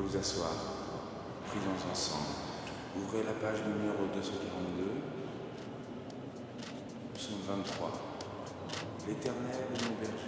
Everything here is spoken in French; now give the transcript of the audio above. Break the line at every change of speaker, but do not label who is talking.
vous asseoir. Prions ensemble. Ouvrez la page numéro 242, psaume 23. L'Éternel est mon berger.